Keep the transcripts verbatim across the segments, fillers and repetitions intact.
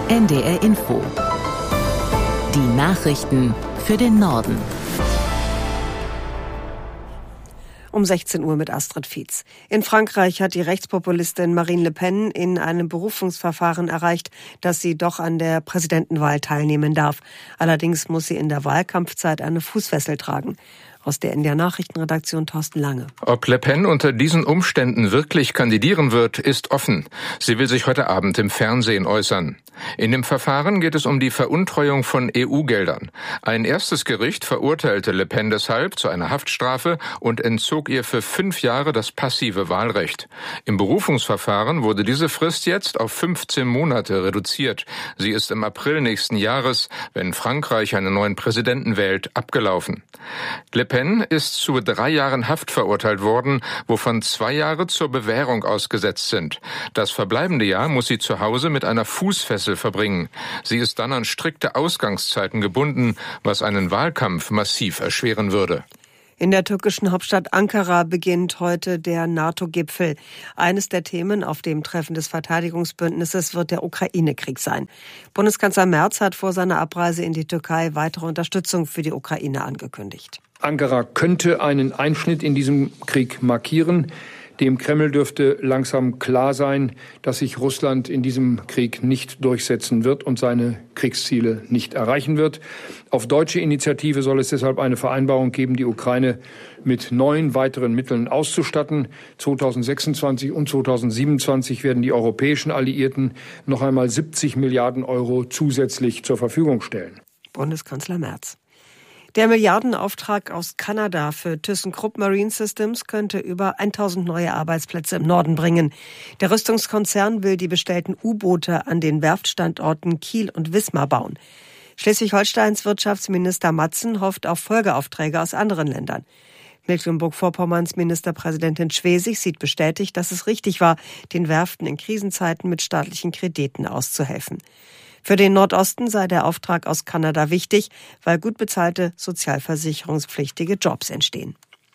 N D R Info. Die Nachrichten für den Norden. Um sechzehn Uhr mit Astrid Fietz. In Frankreich hat die Rechtspopulistin Marine Le Pen in einem Berufungsverfahren erreicht, dass sie doch an der Präsidentenwahl teilnehmen darf. Allerdings muss sie in der Wahlkampfzeit eine Fußfessel tragen. Aus der N D R-Nachrichtenredaktion Thorsten Lange. Ob Le Pen unter diesen Umständen wirklich kandidieren wird, ist offen. Sie will sich heute Abend im Fernsehen äußern. In dem Verfahren geht es um die Veruntreuung von E U-Geldern. Ein erstes Gericht verurteilte Le Pen deshalb zu einer Haftstrafe und entzog ihr für fünf Jahre das passive Wahlrecht. Im Berufungsverfahren wurde diese Frist jetzt auf fünfzehn Monate reduziert. Sie ist im April nächsten Jahres, wenn Frankreich einen neuen Präsidenten wählt, abgelaufen. Le Pen ist zu drei Jahren Haft verurteilt worden, wovon zwei Jahre zur Bewährung ausgesetzt sind. Das verbleibende Jahr muss sie zu Hause mit einer Fußfessel verbringen. Sie ist dann an strikte Ausgangszeiten gebunden, was einen Wahlkampf massiv erschweren würde. In der türkischen Hauptstadt Ankara beginnt heute der NATO-Gipfel. Eines der Themen auf dem Treffen des Verteidigungsbündnisses wird der Ukraine-Krieg sein. Bundeskanzler Merz hat vor seiner Abreise in die Türkei weitere Unterstützung für die Ukraine angekündigt. Ankara könnte einen Einschnitt in diesem Krieg markieren. Dem Kreml dürfte langsam klar sein, dass sich Russland in diesem Krieg nicht durchsetzen wird und seine Kriegsziele nicht erreichen wird. Auf deutsche Initiative soll es deshalb eine Vereinbarung geben, die Ukraine mit neun weiteren Mitteln auszustatten. zweitausendsechsundzwanzig und zweitausendsiebenundzwanzig werden die europäischen Alliierten noch einmal siebzig Milliarden Euro zusätzlich zur Verfügung stellen. Bundeskanzler Merz. Der Milliardenauftrag aus Kanada für ThyssenKrupp Marine Systems könnte über tausend neue Arbeitsplätze im Norden bringen. Der Rüstungskonzern will die bestellten U-Boote an den Werftstandorten Kiel und Wismar bauen. Schleswig-Holsteins Wirtschaftsminister Matzen hofft auf Folgeaufträge aus anderen Ländern. Mecklenburg-Vorpommerns Ministerpräsidentin Schwesig sieht bestätigt, dass es richtig war, den Werften in Krisenzeiten mit staatlichen Krediten auszuhelfen. Für den Nordosten sei der Auftrag aus Kanada wichtig, weil gut bezahlte sozialversicherungspflichtige Jobs entstehen.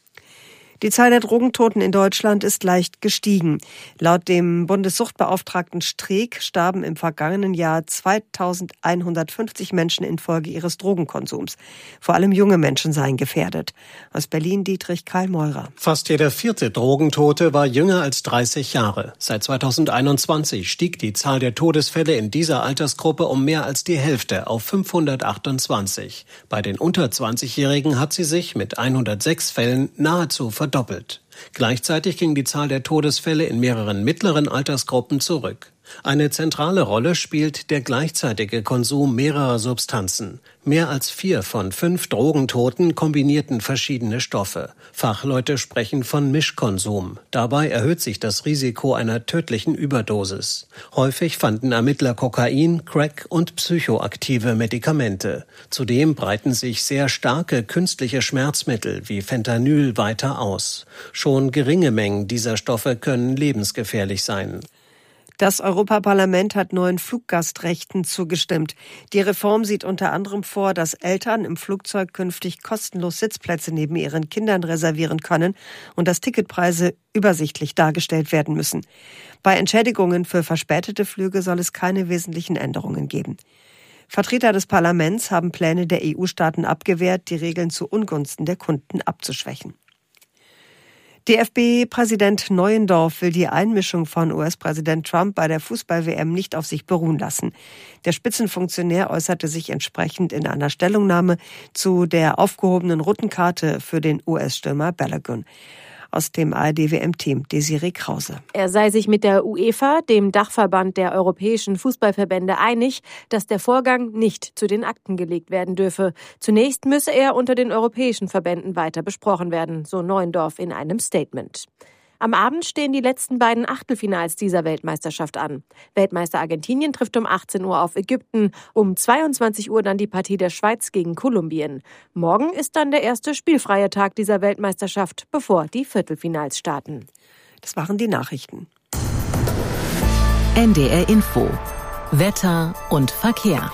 Die Zahl der Drogentoten in Deutschland ist leicht gestiegen. Laut dem Bundessuchtbeauftragten Streeck starben im vergangenen Jahr zweitausendeinhundertfünfzig Menschen infolge ihres Drogenkonsums. Vor allem junge Menschen seien gefährdet. Aus Berlin Dietrich Karl Meurer. Fast jeder vierte Drogentote war jünger als dreißig Jahre. Seit zweitausendeinundzwanzig stieg die Zahl der Todesfälle in dieser Altersgruppe um mehr als die Hälfte auf fünfhundertachtundzwanzig. Bei den unter zwanzigjährigen hat sie sich mit hundertsechs Fällen nahezu verdoppelt. Doppelt. Gleichzeitig ging die Zahl der Todesfälle in mehreren mittleren Altersgruppen zurück. Eine zentrale Rolle spielt der gleichzeitige Konsum mehrerer Substanzen. Mehr als vier von fünf Drogentoten kombinierten verschiedene Stoffe. Fachleute sprechen von Mischkonsum. Dabei erhöht sich das Risiko einer tödlichen Überdosis. Häufig fanden Ermittler Kokain, Crack und psychoaktive Medikamente. Zudem breiten sich sehr starke künstliche Schmerzmittel wie Fentanyl weiter aus. Schon geringe Mengen dieser Stoffe können lebensgefährlich sein. Das Europaparlament hat neuen Fluggastrechten zugestimmt. Die Reform sieht unter anderem vor, dass Eltern im Flugzeug künftig kostenlos Sitzplätze neben ihren Kindern reservieren können und dass Ticketpreise übersichtlich dargestellt werden müssen. Bei Entschädigungen für verspätete Flüge soll es keine wesentlichen Änderungen geben. Vertreter des Parlaments haben Pläne der E U-Staaten abgewehrt, die Regeln zu Ungunsten der Kunden abzuschwächen. D F B-Präsident Neuendorf will die Einmischung von U S-Präsident Trump bei der Fußball-W M nicht auf sich beruhen lassen. Der Spitzenfunktionär äußerte sich entsprechend in einer Stellungnahme zu der aufgehobenen roten Karte für den U S-Stürmer Balogun. Aus dem A R D-W M-Team Desiree Krause. Er sei sich mit der UEFA, dem Dachverband der europäischen Fußballverbände, einig, dass der Vorgang nicht zu den Akten gelegt werden dürfe. Zunächst müsse er unter den europäischen Verbänden weiter besprochen werden, so Neuendorf in einem Statement. Am Abend stehen die letzten beiden Achtelfinals dieser Weltmeisterschaft an. Weltmeister Argentinien trifft um achtzehn Uhr auf Ägypten, um zweiundzwanzig Uhr dann die Partie der Schweiz gegen Kolumbien. Morgen ist dann der erste spielfreie Tag dieser Weltmeisterschaft, bevor die Viertelfinals starten. Das waren die Nachrichten. N D R Info. Wetter und Verkehr.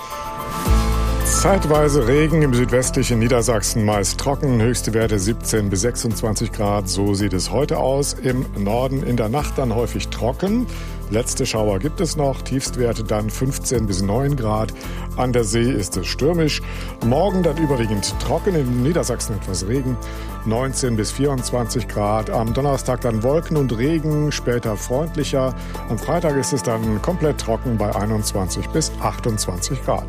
Zeitweise Regen, im südwestlichen Niedersachsen meist trocken, höchste Werte siebzehn bis sechsundzwanzig Grad, so sieht es heute aus. Im Norden in der Nacht dann häufig trocken. Letzte Schauer gibt es noch, Tiefstwerte dann fünfzehn bis neun Grad. An der See ist es stürmisch. Morgen dann überwiegend trocken, in Niedersachsen etwas Regen, neunzehn bis vierundzwanzig Grad. Am Donnerstag dann Wolken und Regen, später freundlicher. Am Freitag ist es dann komplett trocken bei einundzwanzig bis achtundzwanzig Grad.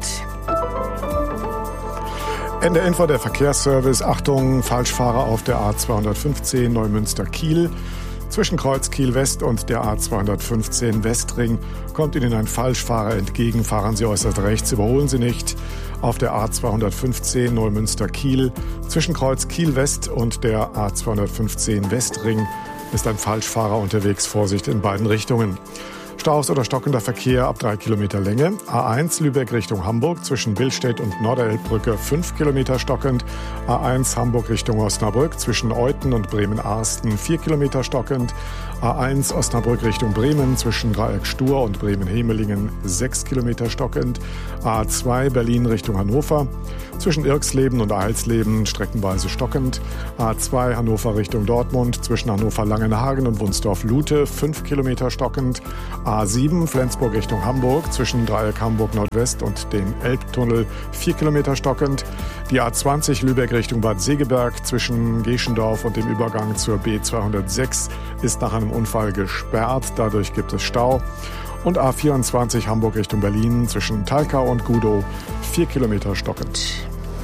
In der Info der Verkehrsservice. Achtung, Falschfahrer auf der A zweihundertfünfzehn Neumünster-Kiel. Zwischen Kreuz Kiel-West und der A zweihundertfünfzehn Westring kommt Ihnen ein Falschfahrer entgegen. Fahren Sie äußerst rechts, überholen Sie nicht. Auf der A zweihundertfünfzehn Neumünster-Kiel zwischen Kreuz Kiel-West und der A zweihundertfünfzehn Westring ist ein Falschfahrer unterwegs. Vorsicht in beiden Richtungen. Staus oder stockender Verkehr ab drei Kilometer Länge. A eins Lübeck Richtung Hamburg zwischen Billstedt und Norderelbbrücke fünf Kilometer stockend. A eins Hamburg Richtung Osnabrück zwischen Euthen und Bremen-Arsten vier Kilometer stockend. A eins Osnabrück Richtung Bremen zwischen Dreieck Stur und Bremen-Hemelingen sechs Kilometer stockend. A zwei Berlin Richtung Hannover zwischen Irxleben und Eilsleben streckenweise stockend. A zwei Hannover Richtung Dortmund zwischen Hannover-Langenhagen und Wunsdorf-Lute fünf Kilometer stockend. A sieben Flensburg Richtung Hamburg zwischen Dreieck Hamburg Nordwest und dem Elbtunnel vier Kilometer stockend. Die A zwanzig Lübeck Richtung Bad Segeberg zwischen Geschendorf und dem Übergang zur B zweihundertsechs ist nach einem Unfall gesperrt. Dadurch gibt es Stau. Und A vierundzwanzig Hamburg Richtung Berlin zwischen Talkau und Gudow vier Kilometer stockend.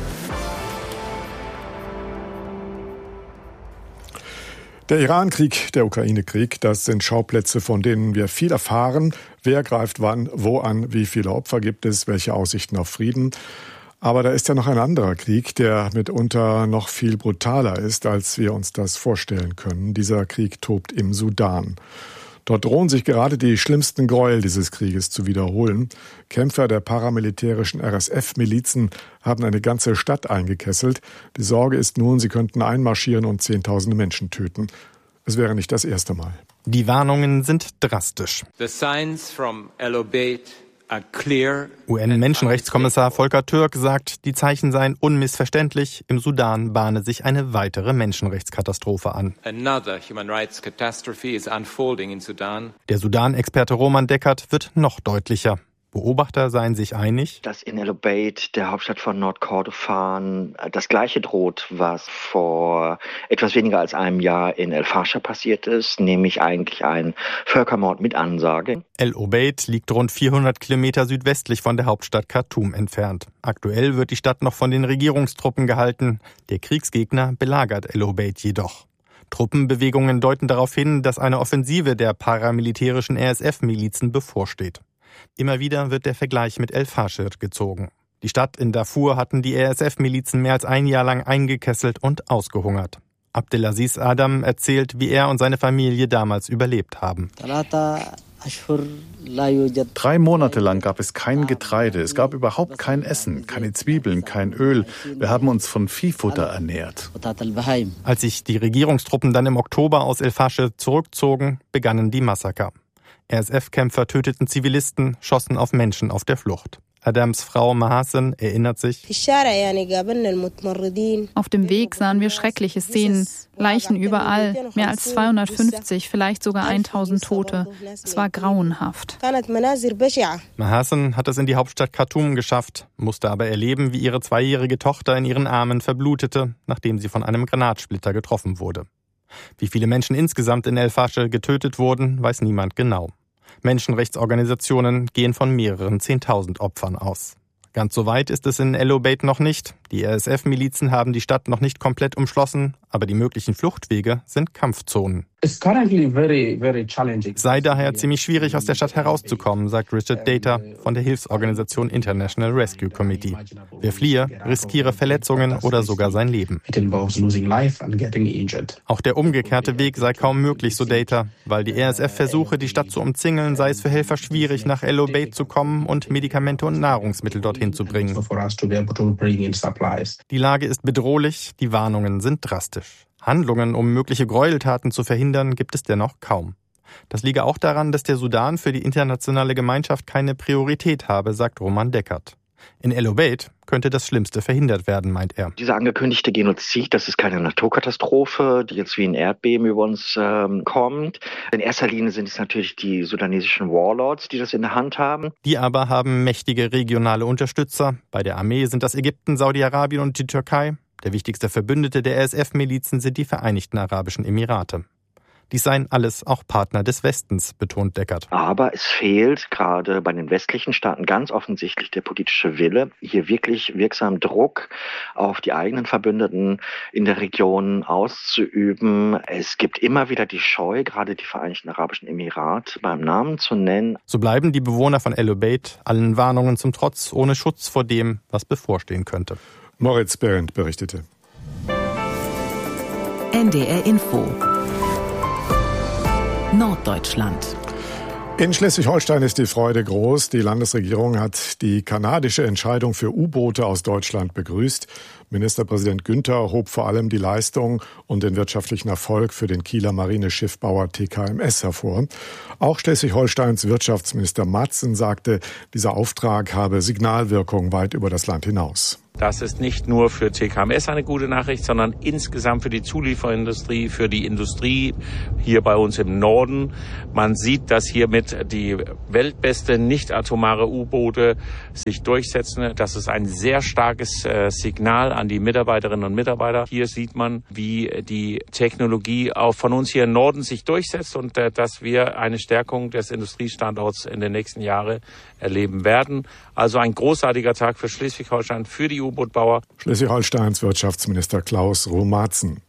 Der Iran-Krieg, der Ukraine-Krieg, das sind Schauplätze, von denen wir viel erfahren. Wer greift wann, wo an, wie viele Opfer gibt es, welche Aussichten auf Frieden. Aber da ist ja noch ein anderer Krieg, der mitunter noch viel brutaler ist, als wir uns das vorstellen können. Dieser Krieg tobt im Sudan. Dort drohen sich gerade die schlimmsten Gräuel dieses Krieges zu wiederholen. Kämpfer der paramilitärischen R S F-Milizen haben eine ganze Stadt eingekesselt. Die Sorge ist nun, sie könnten einmarschieren und Zehntausende Menschen töten. Es wäre nicht das erste Mal. Die Warnungen sind drastisch. The signs from El Obeid are clear. U N-Menschenrechtskommissar Volker Türk sagt, die Zeichen seien unmissverständlich. Im Sudan bahne sich eine weitere Menschenrechtskatastrophe an. Another human rights catastrophe is unfolding in Sudan. Der Sudan-Experte Roman Deckert wird noch deutlicher. Beobachter seien sich einig, dass in El Obeid, der Hauptstadt von Nordkordofan, das Gleiche droht, was vor etwas weniger als einem Jahr in El Fasher passiert ist, nämlich eigentlich ein Völkermord mit Ansage. El Obeid liegt rund vierhundert Kilometer südwestlich von der Hauptstadt Khartoum entfernt. Aktuell wird die Stadt noch von den Regierungstruppen gehalten. Der Kriegsgegner belagert El Obeid jedoch. Truppenbewegungen deuten darauf hin, dass eine Offensive der paramilitärischen R S F-Milizen bevorsteht. Immer wieder wird der Vergleich mit El Fasher gezogen. Die Stadt in Darfur hatten die R S F-Milizen mehr als ein Jahr lang eingekesselt und ausgehungert. Abdelaziz Adam erzählt, wie er und seine Familie damals überlebt haben. Drei Monate lang gab es kein Getreide, es gab überhaupt kein Essen, keine Zwiebeln, kein Öl. Wir haben uns von Viehfutter ernährt. Als sich die Regierungstruppen dann im Oktober aus El Fasher zurückzogen, begannen die Massaker. R S F-Kämpfer töteten Zivilisten, schossen auf Menschen auf der Flucht. Adams Frau Mahasen erinnert sich: Auf dem Weg sahen wir schreckliche Szenen, Leichen überall, mehr als zweihundertfünfzig, vielleicht sogar tausend Tote. Es war grauenhaft. Mahasen hat es in die Hauptstadt Khartoum geschafft, musste aber erleben, wie ihre zweijährige Tochter in ihren Armen verblutete, nachdem sie von einem Granatsplitter getroffen wurde. Wie viele Menschen insgesamt in El Fasher getötet wurden, weiß niemand genau. Menschenrechtsorganisationen gehen von mehreren Zehntausend Opfern aus. Ganz so weit ist es in El Obeid noch nicht. Die R S F-Milizen haben die Stadt noch nicht komplett umschlossen, aber die möglichen Fluchtwege sind Kampfzonen. Es sei daher ziemlich schwierig, aus der Stadt herauszukommen, sagt Richard Data von der Hilfsorganisation International Rescue Committee. Wer fliehe, riskiere Verletzungen oder sogar sein Leben. Auch der umgekehrte Weg sei kaum möglich, so Data, weil die R S F versuche, die Stadt zu umzingeln, sei es für Helfer schwierig, nach El Obeid zu kommen und Medikamente und Nahrungsmittel dorthin zu bringen. Die Lage ist bedrohlich, die Warnungen sind drastisch. Handlungen, um mögliche Gräueltaten zu verhindern, gibt es dennoch kaum. Das liege auch daran, dass der Sudan für die internationale Gemeinschaft keine Priorität habe, sagt Roman Deckert. In El Obeid könnte das Schlimmste verhindert werden, meint er. Dieser angekündigte Genozid, das ist keine Naturkatastrophe, die jetzt wie ein Erdbeben über uns ähm, kommt. In erster Linie sind es natürlich die sudanesischen Warlords, die das in der Hand haben. Die aber haben mächtige regionale Unterstützer. Bei der Armee sind das Ägypten, Saudi-Arabien und die Türkei. Der wichtigste Verbündete der R S F-Milizen sind die Vereinigten Arabischen Emirate. Dies seien alles auch Partner des Westens, betont Deckert. Aber es fehlt gerade bei den westlichen Staaten ganz offensichtlich der politische Wille, hier wirklich wirksam Druck auf die eigenen Verbündeten in der Region auszuüben. Es gibt immer wieder die Scheu, gerade die Vereinigten Arabischen Emirate beim Namen zu nennen. So bleiben die Bewohner von El Obeid allen Warnungen zum Trotz ohne Schutz vor dem, was bevorstehen könnte. Moritz Behrendt berichtete. N D R Info Norddeutschland. In Schleswig-Holstein ist die Freude groß. Die Landesregierung hat die kanadische Entscheidung für U-Boote aus Deutschland begrüßt. Ministerpräsident Günther hob vor allem die Leistung und den wirtschaftlichen Erfolg für den Kieler Marineschiffbauer T K M S hervor. Auch Schleswig-Holsteins Wirtschaftsminister Matzen sagte, dieser Auftrag habe Signalwirkung weit über das Land hinaus. Das ist nicht nur für T K M S eine gute Nachricht, sondern insgesamt für die Zulieferindustrie, für die Industrie hier bei uns im Norden. Man sieht, dass hiermit die weltbeste nicht-atomare U-Boote sich durchsetzen. Das ist ein sehr starkes äh, Signal an die Mitarbeiterinnen und Mitarbeiter. Hier sieht man, wie die Technologie auch von uns hier im Norden sich durchsetzt und äh, dass wir eine Stärkung des Industriestandorts in den nächsten Jahren erleben werden. Also ein großartiger Tag für Schleswig-Holstein, für die U-Boot-Bauer. Schleswig-Holsteins Wirtschaftsminister Klaus Romatzen.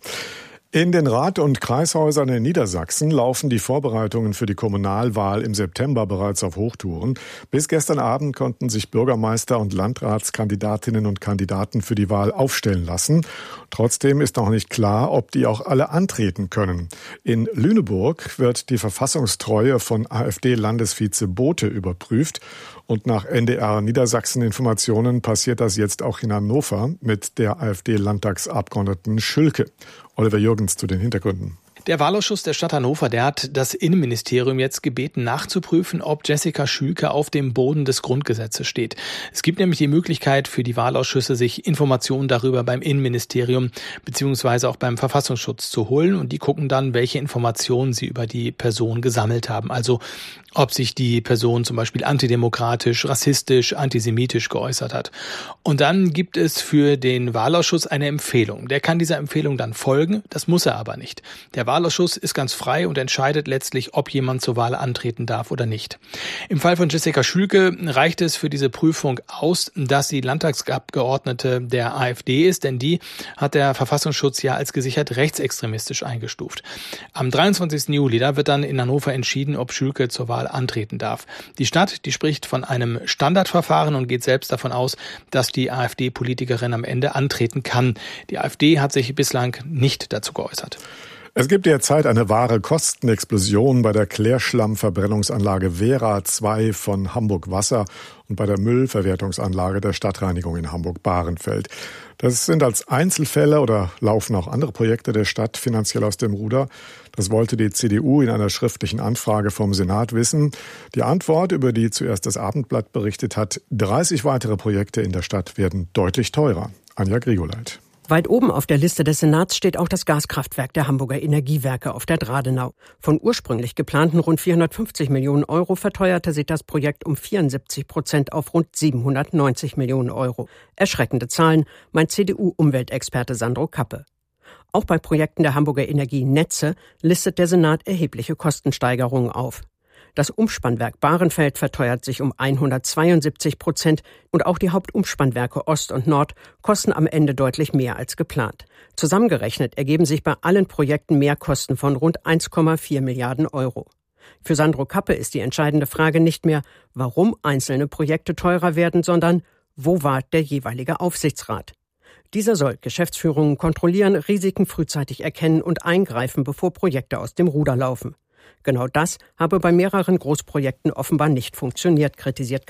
In den Rat- und Kreishäusern in Niedersachsen laufen die Vorbereitungen für die Kommunalwahl im September bereits auf Hochtouren. Bis gestern Abend konnten sich Bürgermeister und Landratskandidatinnen und Kandidaten für die Wahl aufstellen lassen. Trotzdem ist noch nicht klar, ob die auch alle antreten können. In Lüneburg wird die Verfassungstreue von AfD-Landesvize Bote überprüft. Und nach N D R Niedersachsen-Informationen passiert das jetzt auch in Hannover mit der AfD-Landtagsabgeordneten Schülke. Oliver Jürgens zu den Hintergründen. Der Wahlausschuss der Stadt Hannover, der hat das Innenministerium jetzt gebeten, nachzuprüfen, ob Jessica Schülke auf dem Boden des Grundgesetzes steht. Es gibt nämlich die Möglichkeit für die Wahlausschüsse, sich Informationen darüber beim Innenministerium beziehungsweise auch beim Verfassungsschutz zu holen. Und die gucken dann, welche Informationen sie über die Person gesammelt haben. Also ob sich die Person zum Beispiel antidemokratisch, rassistisch, antisemitisch geäußert hat. Und dann gibt es für den Wahlausschuss eine Empfehlung. Der kann dieser Empfehlung dann folgen, das muss er aber nicht. Der Wahlausschuss ist ganz frei und entscheidet letztlich, ob jemand zur Wahl antreten darf oder nicht. Im Fall von Jessica Schülke reicht es für diese Prüfung aus, dass sie Landtagsabgeordnete der AfD ist, denn die hat der Verfassungsschutz ja als gesichert rechtsextremistisch eingestuft. Am dreiundzwanzigsten Juli, da wird dann in Hannover entschieden, ob Schülke zur Wahl antreten darf. Die Stadt, die spricht von einem Standardverfahren und geht selbst davon aus, dass die AfD-Politikerin am Ende antreten kann. Die AfD hat sich bislang nicht dazu geäußert. Es gibt derzeit eine wahre Kostenexplosion bei der Klärschlammverbrennungsanlage Vera zwei von Hamburg Wasser und bei der Müllverwertungsanlage der Stadtreinigung in Hamburg-Bahrenfeld. Das sind als Einzelfälle oder laufen auch andere Projekte der Stadt finanziell aus dem Ruder. Das wollte die C D U in einer schriftlichen Anfrage vom Senat wissen. Die Antwort, über die zuerst das Abendblatt berichtet hat, dreißig weitere Projekte in der Stadt werden deutlich teurer. Anja Grigoleit. Weit oben auf der Liste des Senats steht auch das Gaskraftwerk der Hamburger Energiewerke auf der Dradenau. Von ursprünglich geplanten rund vierhundertfünfzig Millionen Euro verteuerte sich das Projekt um vierundsiebzig Prozent auf rund siebenhundertneunzig Millionen Euro. Erschreckende Zahlen, meint C D U-Umweltexperte Sandro Kappe. Auch bei Projekten der Hamburger Energienetze listet der Senat erhebliche Kostensteigerungen auf. Das Umspannwerk Bahrenfeld verteuert sich um hundertzweiundsiebzig Prozent und auch die Hauptumspannwerke Ost und Nord kosten am Ende deutlich mehr als geplant. Zusammengerechnet ergeben sich bei allen Projekten Mehrkosten von rund eins Komma vier Milliarden Euro. Für Sandro Kappe ist die entscheidende Frage nicht mehr, warum einzelne Projekte teurer werden, sondern wo war der jeweilige Aufsichtsrat? Dieser soll Geschäftsführungen kontrollieren, Risiken frühzeitig erkennen und eingreifen, bevor Projekte aus dem Ruder laufen. Genau das habe bei mehreren Großprojekten offenbar nicht funktioniert, kritisiert Kappe.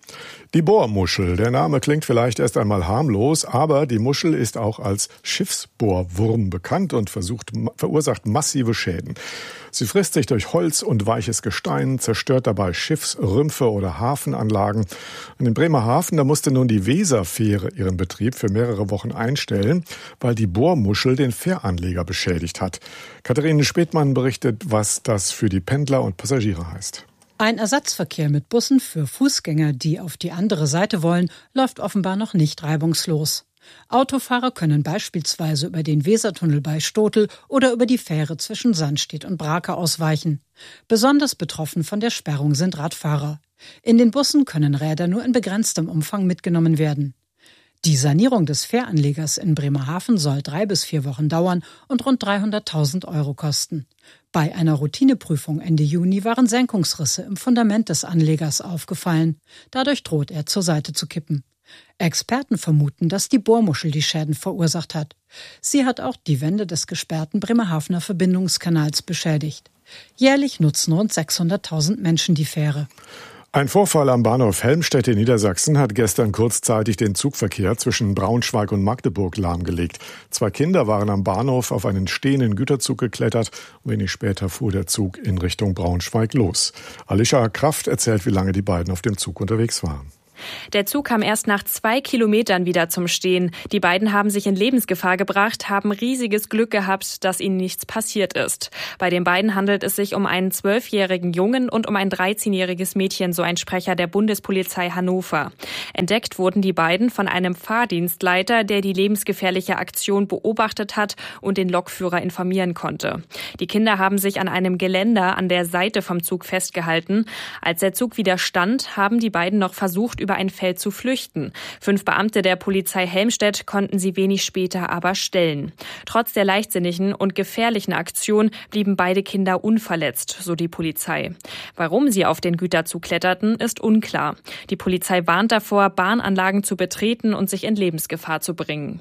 Die Bohrmuschel. Der Name klingt vielleicht erst einmal harmlos, aber die Muschel ist auch als Schiffsbohrwurm bekannt und versucht, verursacht massive Schäden. Sie frisst sich durch Holz und weiches Gestein, zerstört dabei Schiffsrümpfe oder Hafenanlagen. Und in Bremerhaven, da musste nun die Weserfähre ihren Betrieb für mehrere Wochen einstellen, weil die Bohrmuschel den Fähranleger beschädigt hat. Katharine Spätmann berichtet, was das für die Pendler und Passagiere heißt. Ein Ersatzverkehr mit Bussen für Fußgänger, die auf die andere Seite wollen, läuft offenbar noch nicht reibungslos. Autofahrer können beispielsweise über den Wesertunnel bei Stotel oder über die Fähre zwischen Sandstedt und Brake ausweichen. Besonders betroffen von der Sperrung sind Radfahrer. In den Bussen können Räder nur in begrenztem Umfang mitgenommen werden. Die Sanierung des Fähranlegers in Bremerhaven soll drei bis vier Wochen dauern und rund dreihunderttausend Euro kosten. Bei einer Routineprüfung Ende Juni waren Senkungsrisse im Fundament des Anlegers aufgefallen. Dadurch droht er zur Seite zu kippen. Experten vermuten, dass die Bohrmuschel die Schäden verursacht hat. Sie hat auch die Wände des gesperrten Bremerhavener Verbindungskanals beschädigt. Jährlich nutzen rund sechshunderttausend Menschen die Fähre. Ein Vorfall am Bahnhof Helmstedt in Niedersachsen hat gestern kurzzeitig den Zugverkehr zwischen Braunschweig und Magdeburg lahmgelegt. Zwei Kinder waren am Bahnhof auf einen stehenden Güterzug geklettert. Wenig später fuhr der Zug in Richtung Braunschweig los. Alicia Kraft erzählt, wie lange die beiden auf dem Zug unterwegs waren. Der Zug kam erst nach zwei Kilometern wieder zum Stehen. Die beiden haben sich in Lebensgefahr gebracht, haben riesiges Glück gehabt, dass ihnen nichts passiert ist. Bei den beiden handelt es sich um einen zwölfjährigen Jungen und um ein dreizehnjähriges Mädchen, so ein Sprecher der Bundespolizei Hannover. Entdeckt wurden die beiden von einem Fahrdienstleiter, der die lebensgefährliche Aktion beobachtet hat und den Lokführer informieren konnte. Die Kinder haben sich an einem Geländer an der Seite vom Zug festgehalten. Als der Zug wieder stand, haben die beiden noch versucht, über ein Feld zu flüchten. Fünf Beamte der Polizei Helmstedt konnten sie wenig später aber stellen. Trotz der leichtsinnigen und gefährlichen Aktion blieben beide Kinder unverletzt, so die Polizei. Warum sie auf den Güterzug kletterten, ist unklar. Die Polizei warnt davor, Bahnanlagen zu betreten und sich in Lebensgefahr zu bringen.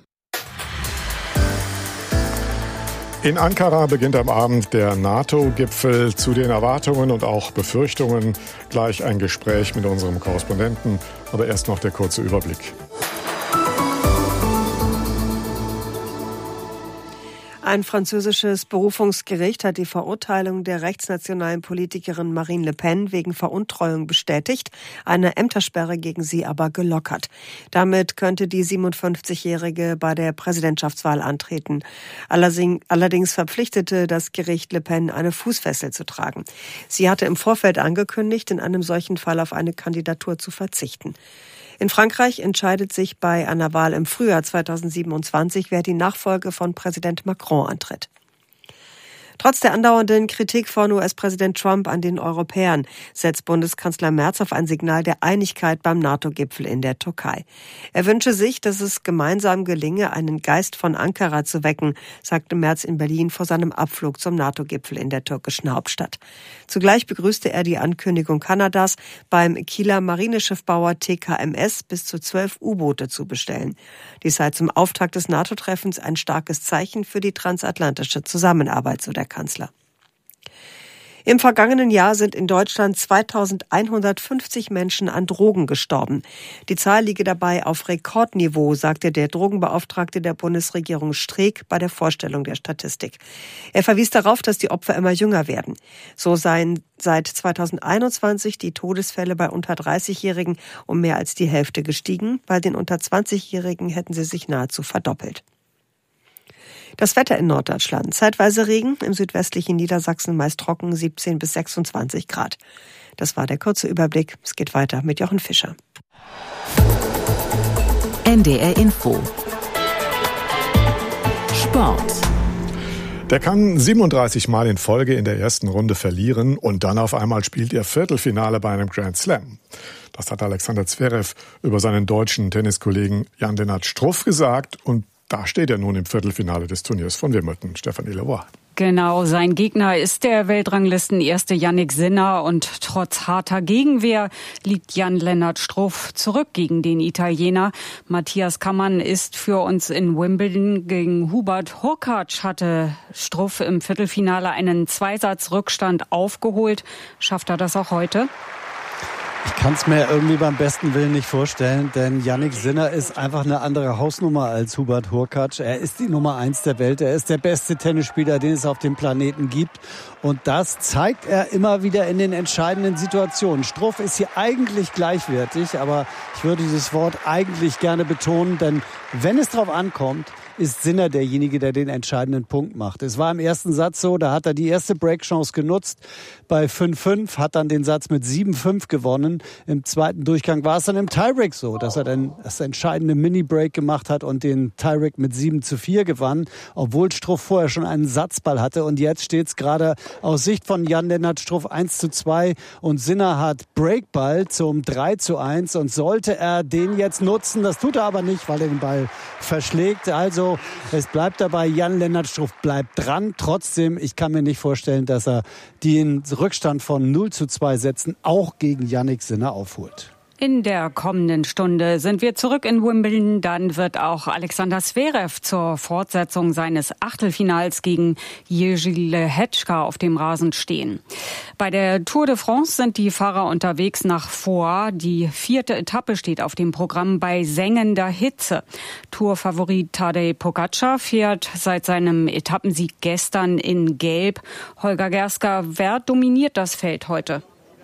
In Ankara beginnt am Abend der NATO-Gipfel. Zu den Erwartungen und auch Befürchtungen gleich ein Gespräch mit unserem Korrespondenten. Aber erst noch der kurze Überblick. Ein französisches Berufungsgericht hat die Verurteilung der rechtsnationalen Politikerin Marine Le Pen wegen Veruntreuung bestätigt, eine Ämtersperre gegen sie aber gelockert. Damit könnte die siebenundfünfzigjährige bei der Präsidentschaftswahl antreten. Allerdings verpflichtete das Gericht Le Pen, eine Fußfessel zu tragen. Sie hatte im Vorfeld angekündigt, in einem solchen Fall auf eine Kandidatur zu verzichten. In Frankreich entscheidet sich bei einer Wahl im Frühjahr zweitausendsiebenundzwanzig, wer die Nachfolge von Präsident Macron antritt. Trotz der andauernden Kritik von U S-Präsident Trump an den Europäern setzt Bundeskanzler Merz auf ein Signal der Einigkeit beim NATO-Gipfel in der Türkei. Er wünsche sich, dass es gemeinsam gelinge, einen Geist von Ankara zu wecken, sagte Merz in Berlin vor seinem Abflug zum NATO-Gipfel in der türkischen Hauptstadt. Zugleich begrüßte er die Ankündigung Kanadas, beim Kieler Marineschiffbauer T K M S bis zu zwölf U-Boote zu bestellen. Dies sei zum Auftakt des NATO-Treffens ein starkes Zeichen für die transatlantische Zusammenarbeit, so der Kanzler. Im vergangenen Jahr sind in Deutschland zweitausendeinhundertfünfzig Menschen an Drogen gestorben. Die Zahl liege dabei auf Rekordniveau, sagte der Drogenbeauftragte der Bundesregierung Streeck bei der Vorstellung der Statistik. Er verwies darauf, dass die Opfer immer jünger werden. So seien seit zweitausendeinundzwanzig die Todesfälle bei unter dreißigjährigen um mehr als die Hälfte gestiegen. Bei den unter zwanzigjährigen hätten sie sich nahezu verdoppelt. Das Wetter in Norddeutschland. Zeitweise Regen, im südwestlichen Niedersachsen meist trocken, siebzehn bis sechsundzwanzig Grad. Das war der kurze Überblick. Es geht weiter mit Jochen Fischer. N D R Info. Sport. Der kann siebenunddreißig Mal in Folge in der ersten Runde verlieren und dann auf einmal spielt er Viertelfinale bei einem Grand Slam. Das hat Alexander Zverev über seinen deutschen Tenniskollegen Jan-Lennart Struff gesagt und da steht er nun im Viertelfinale des Turniers von Wimbledon. Stefanie Leroy. Genau, sein Gegner ist der Weltranglistenerste Jannik Sinner und trotz harter Gegenwehr liegt Jan-Lennart Struff zurück gegen den Italiener. Matthias Kammann ist für uns in Wimbledon. Gegen Hubert Hurkacz hatte Struff im Viertelfinale einen Zweisatzrückstand aufgeholt. Schafft er das auch heute? Ich kann es mir irgendwie beim besten Willen nicht vorstellen, denn Jannik Sinner ist einfach eine andere Hausnummer als Hubert Hurkacz. Er ist die Nummer eins der Welt, er ist der beste Tennisspieler, den es auf dem Planeten gibt. Und das zeigt er immer wieder in den entscheidenden Situationen. Struff ist hier eigentlich gleichwertig, aber ich würde dieses Wort eigentlich gerne betonen, denn wenn es drauf ankommt, ist Sinner derjenige, der den entscheidenden Punkt macht. Es war im ersten Satz so, da hat er die erste Breakchance genutzt. Bei fünf fünf hat dann den Satz mit sieben fünf gewonnen. Im zweiten Durchgang war es dann im Tiebreak so, dass er dann das entscheidende Mini-Break gemacht hat und den Tiebreak mit sieben zu vier gewann, obwohl Struff vorher schon einen Satzball hatte. Und jetzt steht es gerade aus Sicht von Jan-Lennart Struff eins zu zwei und Sinner hat Breakball zum drei zu eins und sollte er den jetzt nutzen, das tut er aber nicht, weil er den Ball verschlägt. Also es bleibt dabei, Jan-Lennart Struff bleibt dran. Trotzdem, ich kann mir nicht vorstellen, dass er den Rückstand von null zu zwei Sätzen auch gegen Jannik Sinner aufholt. In der kommenden Stunde sind wir zurück in Wimbledon. Dann wird auch Alexander Zverev zur Fortsetzung seines Achtelfinals gegen Jiří Lehečka auf dem Rasen stehen. Bei der Tour de France sind die Fahrer unterwegs nach Foix. Die vierte Etappe steht auf dem Programm bei sengender Hitze. Tourfavorit Tadej Pogačar fährt seit seinem Etappensieg gestern in Gelb. Holger Gerska, wer dominiert das Feld heute?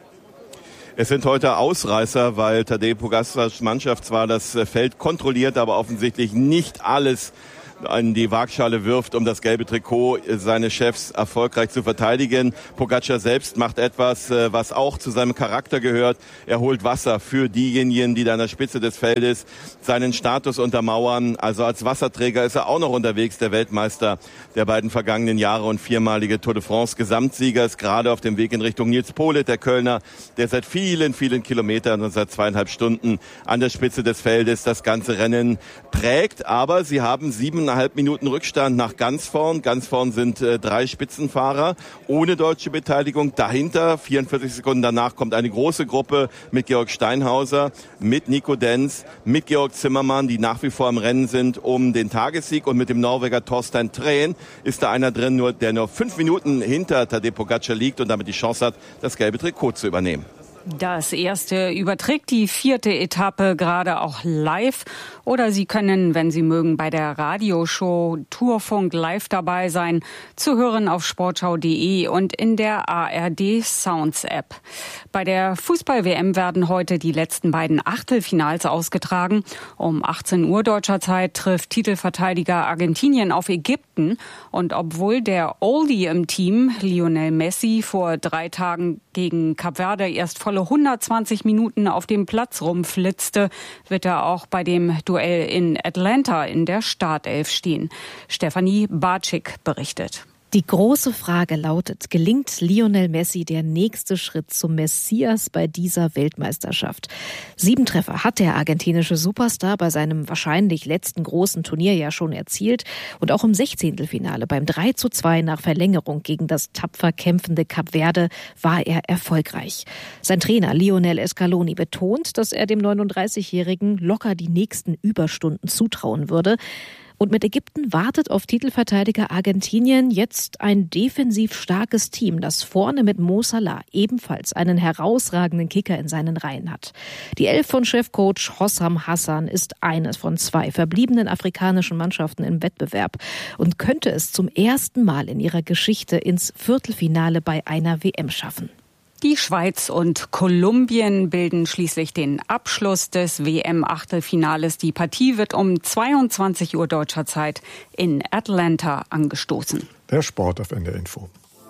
Es sind heute Ausreißer, weil Tadej Pogačars Mannschaft zwar das Feld kontrolliert, aber offensichtlich nicht alles in die Waagschale wirft, um das gelbe Trikot seines Chefs erfolgreich zu verteidigen. Pogačar selbst macht etwas, was auch zu seinem Charakter gehört. Er holt Wasser für diejenigen, die da an der Spitze des Feldes seinen Status untermauern. Also als Wasserträger ist er auch noch unterwegs, der Weltmeister der beiden vergangenen Jahre und viermalige Tour de France Gesamtsieger, ist gerade auf dem Weg in Richtung Nils Politt, der Kölner, der seit vielen, vielen Kilometern und seit zweieinhalb Stunden an der Spitze des Feldes das ganze Rennen prägt. Aber sie haben sieben Minuten Rückstand nach ganz vorn. Ganz vorn sind äh, drei Spitzenfahrer ohne deutsche Beteiligung. Dahinter, vierundvierzig Sekunden danach, kommt eine große Gruppe mit Georg Steinhauser, mit Nico Denz, mit Georg Zimmermann, die nach wie vor im Rennen sind um den Tagessieg. Und mit dem Norweger Torstein Træn ist da einer drin, nur, der nur fünf Minuten hinter Tadej Pogačar liegt und damit die Chance hat, das gelbe Trikot zu übernehmen. Das erste überträgt die vierte Etappe gerade auch live. Oder Sie können, wenn Sie mögen, bei der Radioshow Tourfunk live dabei sein. Zu hören auf sportschau punkt de und in der A R D Sounds App. Bei der Fußball-W M werden heute die letzten beiden Achtelfinals ausgetragen. Um achtzehn Uhr deutscher Zeit trifft Titelverteidiger Argentinien auf Ägypten. Und obwohl der Oldie im Team, Lionel Messi, vor drei Tagen gegen Kap Verde erst volle hundertzwanzig Minuten auf dem Platz rumflitzte, wird er auch bei dem Duell in Atlanta in der Startelf stehen. Stefanie Bartschik berichtet. Die große Frage lautet, gelingt Lionel Messi der nächste Schritt zum Messias bei dieser Weltmeisterschaft? Sieben Treffer hat der argentinische Superstar bei seinem wahrscheinlich letzten großen Turnier ja schon erzielt. Und auch im Sechzehntelfinale beim drei zu zwei nach Verlängerung gegen das tapfer kämpfende Kap Verde war er erfolgreich. Sein Trainer Lionel Scaloni betont, dass er dem neununddreißigjährigen locker die nächsten Überstunden zutrauen würde. Und mit Ägypten wartet auf Titelverteidiger Argentinien jetzt ein defensiv starkes Team, das vorne mit Mo Salah ebenfalls einen herausragenden Kicker in seinen Reihen hat. Die Elf von Chefcoach Hossam Hassan ist eines von zwei verbliebenen afrikanischen Mannschaften im Wettbewerb und könnte es zum ersten Mal in ihrer Geschichte ins Viertelfinale bei einer W M schaffen. Die Schweiz und Kolumbien bilden schließlich den Abschluss des W M-Achtelfinales. Die Partie wird um zweiundzwanzig Uhr deutscher Zeit in Atlanta angestoßen. Der Sport auf N D R Info.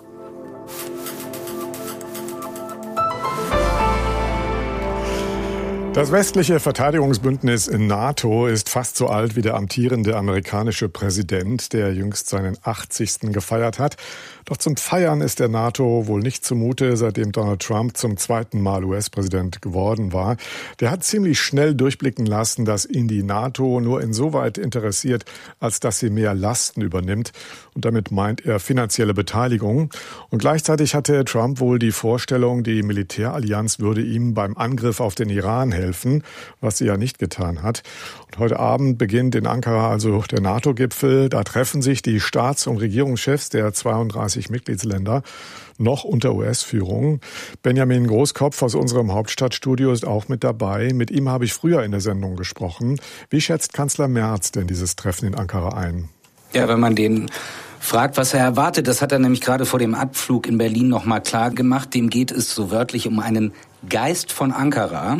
Das westliche Verteidigungsbündnis in NATO ist fast so alt wie der amtierende amerikanische Präsident, der jüngst seinen achtzigsten gefeiert hat. Doch zum Feiern ist der NATO wohl nicht zumute, seitdem Donald Trump zum zweiten Mal U S-Präsident geworden war. Der hat ziemlich schnell durchblicken lassen, dass ihn die NATO nur insoweit interessiert, als dass sie mehr Lasten übernimmt. Und damit meint er finanzielle Beteiligung. Und gleichzeitig hatte Trump wohl die Vorstellung, die Militärallianz würde ihm beim Angriff auf den Iran helfen. helfen, was sie ja nicht getan hat. Und heute Abend beginnt in Ankara also der NATO-Gipfel. Da treffen sich die Staats- und Regierungschefs der zweiunddreißig Mitgliedsländer noch unter U S-Führung. Benjamin Großkopf aus unserem Hauptstadtstudio ist auch mit dabei. Mit ihm habe ich früher in der Sendung gesprochen. Wie schätzt Kanzler Merz denn dieses Treffen in Ankara ein? Ja, wenn man den fragt, was er erwartet, das hat er nämlich gerade vor dem Abflug in Berlin noch mal klar gemacht. Dem geht es so wörtlich um einen Geist von Ankara.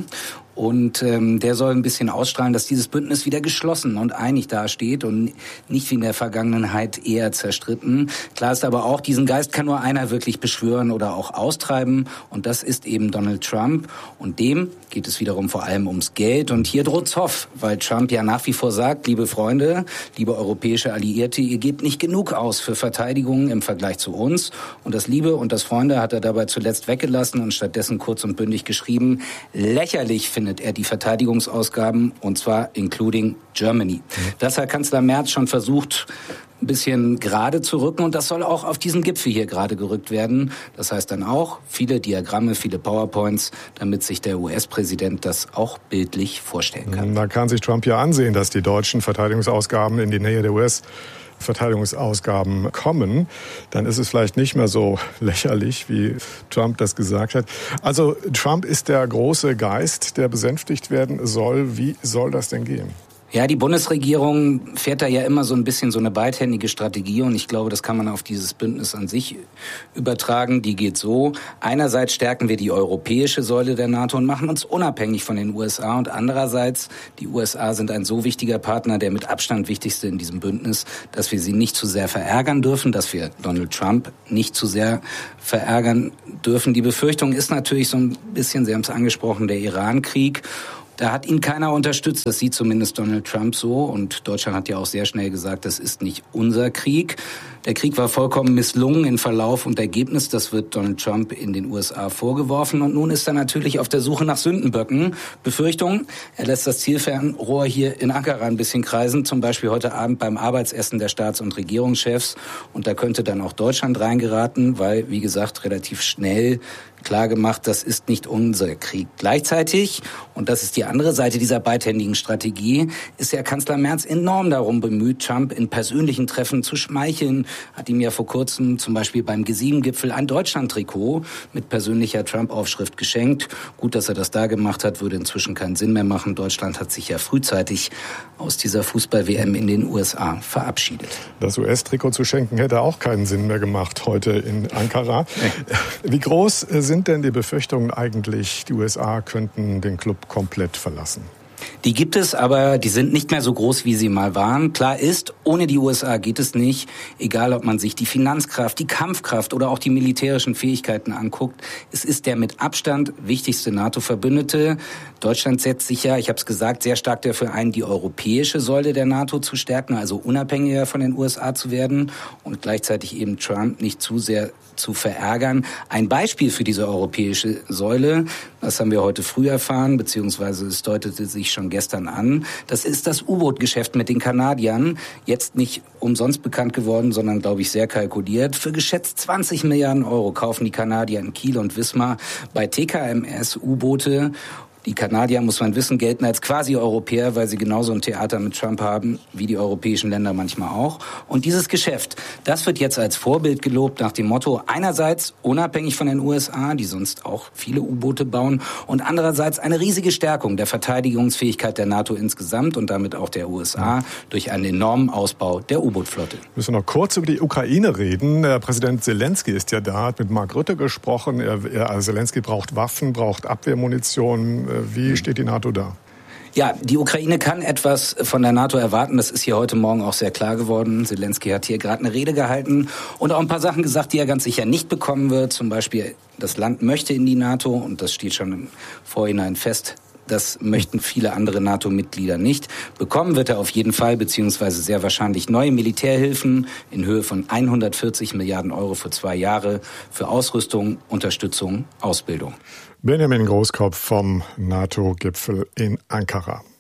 Und ähm, der soll ein bisschen ausstrahlen, dass dieses Bündnis wieder geschlossen und einig dasteht und nicht wie in der Vergangenheit eher zerstritten. Klar ist aber auch, diesen Geist kann nur einer wirklich beschwören oder auch austreiben. Und das ist eben Donald Trump. Und dem geht es wiederum vor allem ums Geld. Und hier droht Zoff, weil Trump ja nach wie vor sagt, liebe Freunde, liebe europäische Alliierte, ihr gebt nicht genug aus für Verteidigung im Vergleich zu uns. Und das Liebe und das Freunde hat er dabei zuletzt weggelassen und stattdessen kurz und bündig geschrieben, lächerlich findet er die Verteidigungsausgaben, und zwar including Germany. Das hat Kanzler Merz schon versucht, ein bisschen gerade zu rücken, und das soll auch auf diesem Gipfel hier gerade gerückt werden. Das heißt dann auch viele Diagramme, viele PowerPoints, damit sich der U S-Präsident das auch bildlich vorstellen kann. Da kann sich Trump ja ansehen, dass die deutschen Verteidigungsausgaben in die Nähe der U S Verteidigungsausgaben kommen, dann ist es vielleicht nicht mehr so lächerlich, wie Trump das gesagt hat. Also Trump ist der große Geist, der besänftigt werden soll. Wie soll das denn gehen? Ja, die Bundesregierung fährt da ja immer so ein bisschen so eine beidhändige Strategie, und ich glaube, das kann man auf dieses Bündnis an sich übertragen. Die geht so: Einerseits stärken wir die europäische Säule der NATO und machen uns unabhängig von den U S A, und andererseits, die U S A sind ein so wichtiger Partner, der mit Abstand wichtigste in diesem Bündnis, dass wir sie nicht zu sehr verärgern dürfen, dass wir Donald Trump nicht zu sehr verärgern dürfen. Die Befürchtung ist natürlich so ein bisschen, Sie haben es angesprochen, der Iran-Krieg. Da hat ihn keiner unterstützt, das sieht zumindest Donald Trump so, und Deutschland hat ja auch sehr schnell gesagt, das ist nicht unser Krieg. Der Krieg war vollkommen misslungen in Verlauf und Ergebnis, das wird Donald Trump in den U S A vorgeworfen, und nun ist er natürlich auf der Suche nach Sündenböcken. Befürchtung, er lässt das Zielfernrohr hier in Ankara ein bisschen kreisen, zum Beispiel heute Abend beim Arbeitsessen der Staats- und Regierungschefs, und da könnte dann auch Deutschland reingeraten, weil, wie gesagt, relativ schnell klar gemacht, das ist nicht unser Krieg. Gleichzeitig, und das ist die andere Seite dieser beidhändigen Strategie, ist ja Kanzler Merz enorm darum bemüht, Trump in persönlichen Treffen zu schmeicheln. Hat ihm ja vor kurzem zum Beispiel beim G sieben Gipfel ein Deutschland-Trikot mit persönlicher Trump-Aufschrift geschenkt. Gut, dass er das da gemacht hat, würde inzwischen keinen Sinn mehr machen. Deutschland hat sich ja frühzeitig aus dieser Fußball-W M in den U S A verabschiedet. Das U S-Trikot zu schenken hätte auch keinen Sinn mehr gemacht heute in Ankara. Wie groß sind denn die Befürchtungen eigentlich, die U S A könnten den Club komplett verlassen? Die gibt es, aber die sind nicht mehr so groß, wie sie mal waren. Klar ist, ohne die U S A geht es nicht. Egal, ob man sich die Finanzkraft, die Kampfkraft oder auch die militärischen Fähigkeiten anguckt. Es ist der mit Abstand wichtigste NATO-Verbündete. Deutschland setzt sich ja, ich habe es gesagt, sehr stark dafür ein, die europäische Säule der NATO zu stärken, also unabhängiger von den U S A zu werden und gleichzeitig eben Trump nicht zu sehr zu verärgern. Ein Beispiel für diese europäische Säule, das haben wir heute früh erfahren, beziehungsweise es deutete sich schon gestern an, das ist das U-Boot-Geschäft mit den Kanadiern, jetzt nicht umsonst bekannt geworden, sondern, glaube ich, sehr kalkuliert. Für geschätzt zwanzig Milliarden Euro kaufen die Kanadier in Kiel und Wismar bei T K M S U-Boote. Die Kanadier, muss man wissen, gelten als Quasi-Europäer, weil sie genauso ein Theater mit Trump haben, wie die europäischen Länder manchmal auch. Und dieses Geschäft, das wird jetzt als Vorbild gelobt nach dem Motto, einerseits unabhängig von den U S A, die sonst auch viele U-Boote bauen, und andererseits eine riesige Stärkung der Verteidigungsfähigkeit der NATO insgesamt und damit auch der U S A durch einen enormen Ausbau der U-Boot-Flotte. Wir müssen noch kurz über die Ukraine reden. Der Präsident Zelensky ist ja da, hat mit Mark Rutte gesprochen. Er, er, also Zelensky braucht Waffen, braucht Abwehrmunition. Wie steht die NATO da? Ja, die Ukraine kann etwas von der NATO erwarten. Das ist hier heute Morgen auch sehr klar geworden. Zelensky hat hier gerade eine Rede gehalten und auch ein paar Sachen gesagt, die er ganz sicher nicht bekommen wird. Zum Beispiel, das Land möchte in die NATO, und das steht schon im Vorhinein fest. Das möchten viele andere NATO-Mitglieder nicht. Bekommen wird er auf jeden Fall, beziehungsweise sehr wahrscheinlich neue Militärhilfen in Höhe von hundertvierzig Milliarden Euro für zwei Jahre für Ausrüstung, Unterstützung, Ausbildung. Benjamin Großkopf vom NATO-Gipfel in Ankara.